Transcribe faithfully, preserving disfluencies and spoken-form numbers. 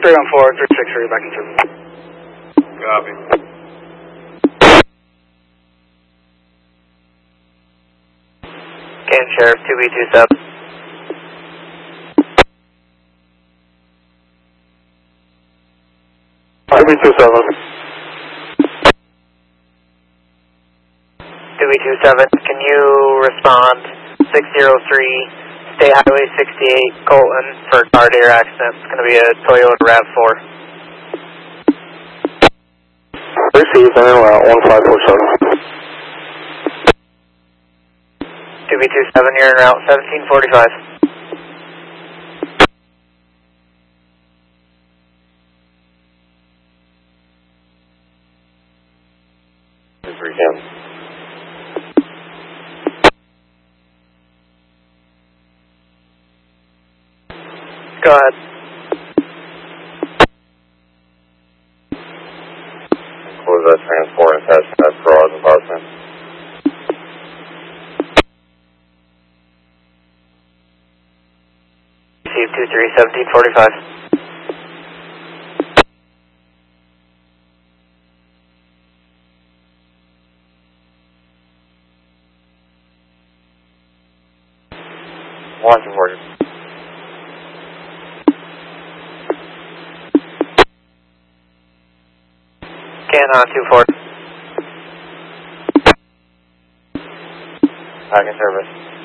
three one four, three six three, back in service. Copy. Can Sheriff, two B two seven. two B two seven. two B two seven, can you respond six zero three, State Highway sixty-eight, Colton, for a car deer accident? It's going to be a Toyota RAV four. Received and en route, one five four seven. two B two seven, you're en route, seventeen forty-five. Go ahead. Close that transport and test test for all the Boston. Receive two three, seventeen forty-five. Watching for you. Can on two four. Back in service.